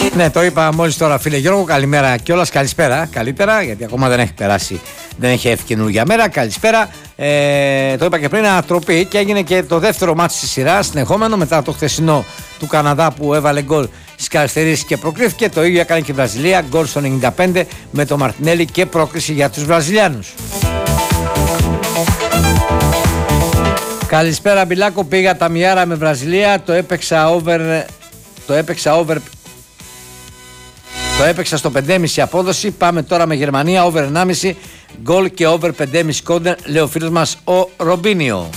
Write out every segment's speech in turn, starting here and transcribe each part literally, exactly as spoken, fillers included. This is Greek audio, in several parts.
Ναι, το είπα μόλις τώρα, φίλε Γιώργο. Καλημέρα κιόλας, καλησπέρα. Καλύτερα, γιατί ακόμα δεν έχει περάσει, δεν έχει έρθει καινούργια μέρα. Καλησπέρα. Ε, το είπα και πριν, ανατροπή και έγινε και το δεύτερο μάτι στη σειρά, συνεχόμενο μετά το χθεσινό του Καναδά που έβαλε γκολ στις καθυστερήσεις και προκρίθηκε. Το ίδιο έκανε και η Βραζιλία, γκολ στο ενενήντα πέντε με το Μαρτινέλη και πρόκριση για τους Βραζιλιάνους. Καλησπέρα Μπιλάκο, πήγα τα Μιάρα με Βραζιλία, το έπαιξα over, το έπαιξα over, το έπαιξα στο πέντε κόμμα πέντε απόδοση. Πάμε τώρα με Γερμανία, over ενάμιση γκολ και over πέντε κόμμα πέντε κόντερ, λέει ο φίλος μας ο Ρομπίνιο.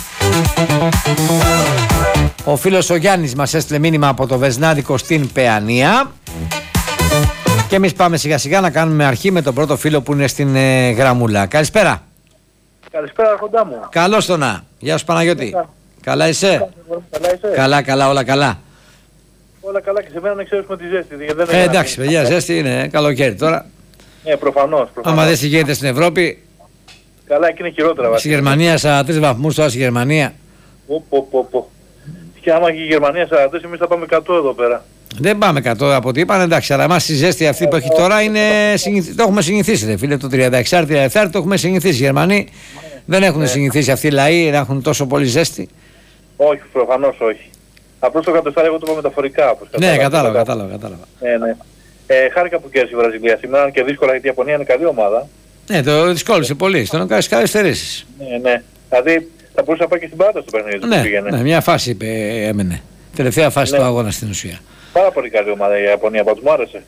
Ο φίλος ο Γιάννης μας έστειλε μήνυμα από το Βεσνάδικο στην Παιανία. Και εμείς πάμε σιγά σιγά να κάνουμε αρχή με τον πρώτο φίλο που είναι στην ε, γραμμούλα. Καλησπέρα. Καλησπέρα αρχοντά μου. Καλώς το να. Γεια σου Παναγιώτη. Καλά, καλά είσαι. Καλά είσαι. Καλά, καλά, όλα καλά. Όλα καλά και σε μένα να ξέρεις με τη ζέστη. Δεν ε, εντάξει παιδιά, ζέστη είναι καλοκαίρι τώρα. Ναι, προφανώς. προφανώς. Άμα δεν συγγένεται στην Ευρώπη. Καλά, εκεί είναι χειρότερα βασικά. Στη Γερμανία σαράντα τρεις βαθμούς τώρα στη Γερμανία. Πω, πω, πω, πω. Και άμα και η Γερμανία σαράντα τρεις, εμείς θα πάμε εκατό εδώ πέρα. Δεν πάμε εκατό από ό,τι είπαν, εντάξει, αλλά εμάς η ζέστη αυτή που έχει τώρα είναι, το έχουμε συνηθίσει ρε φίλε, το τριάντα έξι τριάντα επτά το έχουμε συνηθίσει. Οι Γερμανοί δεν έχουν ναι. συνηθίσει αυτοί οι λαοί να έχουν τόσο πολύ ζέστη. Όχι, προφανώς όχι. Απλώς το κατοστάρι εγώ το είπα μεταφορικά. Όπως ναι, κατάλαβα, κατάλαβα, κατάλαβα. Ναι, ναι. Ε, χάρηκα που κέρδισε η Βραζιλία σήμερα, και δύσκολα γιατί η Ιαπωνία είναι καλή ομάδα. Ναι, το δυσκόλυσε πολύ, στον κάνει καθυστερήσεις. Ναι, ναι. Δηλαδή θα μπορούσε να πάει και στην παράταση το παιχνίδι του. Ναι, πήγαινε. Ναι, μια φάση έμενε. Τελευταία φάση ναι. του αγώνα στην ουσία. Πάρα πολύ καλή ομάδα η Ιαπωνία, πάντως μου άρεσε.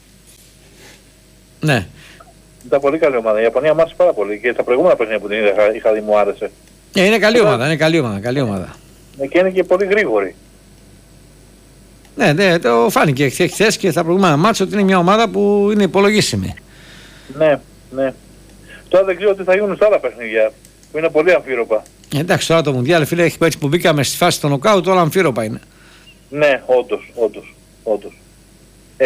Ναι. Ήταν πολύ καλή ομάδα. Η Ιαπωνία μου άρεσε πάρα πολύ και στα προηγούμενα παιχνίδια που την είδα είχα δει μου άρεσε. Ε, είναι καλή ομάδα, είναι καλή ομάδα, καλή ομάδα. Ναι, και είναι και πολύ γρήγορη. Ναι, ναι, το φάνηκε χθες και στα προηγούμενα μάτσα ότι είναι μια ομάδα που είναι υπολογίσιμη. Ναι, ναι. Τώρα δεν ξέρω τι θα γίνουν στα άλλα παιχνίδια που είναι πολύ αμφίροπα. Ε, εντάξει, τώρα το Μουντιάλ, φίλε, έχει έτσι που μπήκαμε στη φάση των νοκάουτ, όλα αμφίροπα είναι. Ναι, όντως, όντως, όντως. Ε,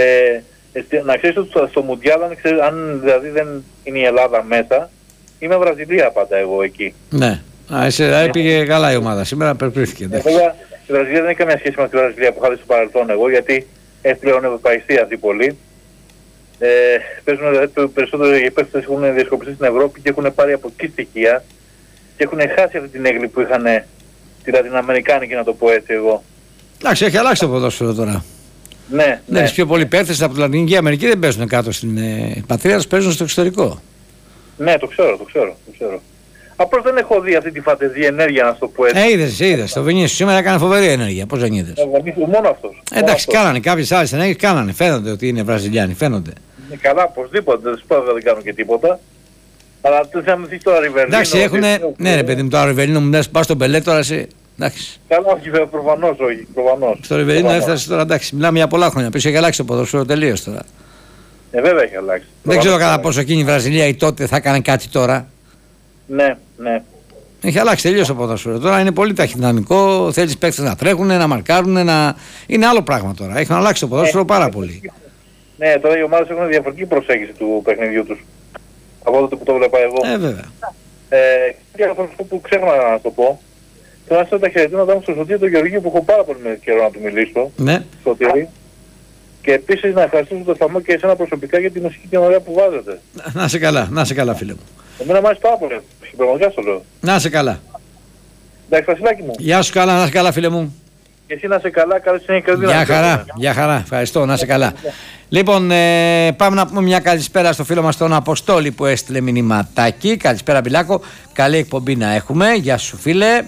να ξέρεις ότι στο, στο Μουντιάλ, αν, ξέρεις, αν δηλαδή δεν είναι η Ελλάδα μέσα, είμαι Βραζιλία πάντα εγώ εκεί. Ναι. Α, εσύ, πήγε καλά η ομάδα, σήμερα περπρίθηκε. Βέβαια, η Βραζιλία δεν έχει καμία σχέση με τη Βραζιλία που είχα δει στο παρελθόν εγώ, γιατί έχει πλέον ευρωπαϊστεί αυτή πολύ. Ε, παίζουν δηλαδή περισσότερο οι παίκτες έχουν διασκοπιστεί στην Ευρώπη και έχουν πάρει από εκεί στοιχεία και έχουν χάσει αυτή την έγκλη που είχαν τη Λατινοαμερικάνικη, να το πω έτσι εγώ. Εντάξει, έχει αλλάξει το ποδόσφαιρο τώρα. Ναι, ναι. Ναι, πιο πολλοί παίκτες από τη Λατινική Αμερική δεν παίζουν κάτω στην ε, πατρίδα τους, παίζουν στο εξωτερικό. Ναι, το ξέρω, το ξέρω, το ξέρω. Απλώς δεν έχω δει αυτή τη φαντεζή ενέργεια, να σου το πω έτσι. Ε, είδες, είδες. Το Βινίσιο σήμερα έκανε φοβερή ενέργεια. Πώς δεν είδες. Ε, μόνο αυτός. Ε, εντάξει, κάνανε κάποιες άλλες ενέργειες, κάνανε. Φαίνονται ότι είναι Βραζιλιάνοι, φαίνονται. Είναι καλά, οπωσδήποτε. Δεν σου πω δεν κάνουν και τίποτα. Αλλά τι θα με δεις τώρα Ριβερλίνο. Εντάξει, έχουνε. Ναι, ρε παιδί μου, τώρα Ριβερλίνο μου λες, πας στον Πελέ τώρα εσύ. Εντάξει. Καλά, όχι, προφανώς όχι. Προφανώς. Στο Ριβερλίνο έφτασε τώρα, εντάξει, μιλάμε για πολλά χρόνια. Πίσω έχει αλλάξει το ποδόσφαιρο τελείως τώρα. Ε, βέβαια έχει αλλάξει. Δεν ξέρω κατά πόσο εκείνη η Βραζιλία ή τότε θα έκανε κάτι τώρα. Ναι, ναι. Έχει αλλάξει τελείως το ποδόσφαιρο. Τώρα είναι πολύ ταχυδυναμικό, θέλεις παίκτες να τρέχουν, να μαρκάρουν, να... είναι άλλο πράγμα τώρα. Έχουν αλλάξει το ποδόσφαιρο ε, πάρα πολύ. Ναι, τώρα οι ομάδες έχουν διαφορετική προσέγγιση του παιχνιδιού τους. Από τότε που το βλέπα εγώ. Ε, βέβαια. Ε, και αυτό που ξέχανα να το πω. Θέλω να σας τα χαιρετήματα μου στο Σωτήρι τον Γεωργίου που έχω πάρα πολύ με καιρό να του μιλήσω. Ναι. Σωτήρι. Και επίσης να ευχαριστήσω τον Σταμό και εσένα προσωπικά για τη μουσική και ωραία που βάζετε. Να είσαι καλά, να είσαι καλά φίλε μου. Εμένα μου άρεσε πάρα πολύ. Πραγματικά στο λέω. Να είσαι καλά. Εντάξει, Βασιλάκη μου. Γεια σου καλά, να είσαι καλά φίλε μου. Και εσύ να είσαι καλά, καλή συνέχεια. Γεια χαρά, γεια χαρά. Ευχαριστώ, να είσαι καλά. Λοιπόν, ε, πάμε να πούμε μια καλησπέρα στο φίλο μας τον Αποστόλη που έστειλε μηνυματάκι. Καλησπέρα Μπιλάκο, καλή εκπομπή να έχουμε. Γεια σου φίλε.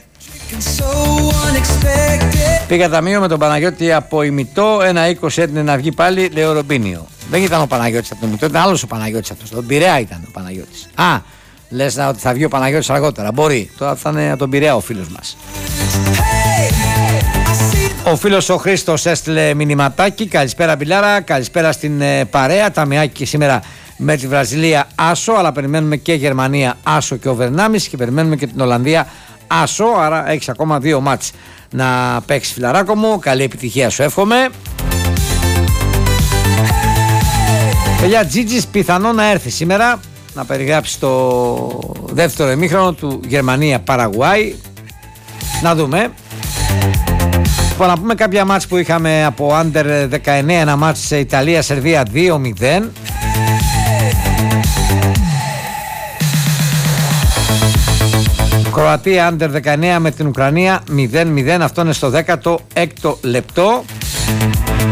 Πήγα ταμείο με τον Παναγιώτη από ημιτό, ένα είκοσι έτεινε να βγει πάλι, λέει ο Ρομπίνιο. Δεν ήταν ο Παναγιώτης από το ημιτό, ήταν άλλος ο Παναγιώτης αυτός, τον Πειραιά ήταν ο Παναγιώτης. Α, λες να, ότι θα βγει ο Παναγιώτης αργότερα, μπορεί, τώρα θα είναι από τον Πειραιά ο φίλος μας. Ο φίλος ο Χρήστος έστειλε μηνυματάκι, καλησπέρα Μπιλάρα, καλησπέρα στην ε, παρέα, ταμιάκι σήμερα με τη Βραζιλία άσο, αλλά περιμένουμε και Γερμανία άσο και οβερνάμις και περιμένουμε και την Ολλανδία άσο, άρα έχεις ακόμα δύο μάτς να παίξεις φιλαράκο μου, καλή επιτυχία σου εύχομαι. Παιδιά, Τζίτζης πιθανό να έρθει σήμερα να περιγράψει το δεύτερο ημίχρονο του Γερμανία-Παραγουάη, να δούμε. Λοιπόν, να πούμε κάποια μάτς που είχαμε από Under δεκαεννέα, ένα μάτς σε Ιταλία-Σερβία δύο μηδέν. Κροατία Under δεκαεννέα με την Ουκρανία μηδέν μηδέν, αυτό είναι στο δέκατο έκτο λεπτό.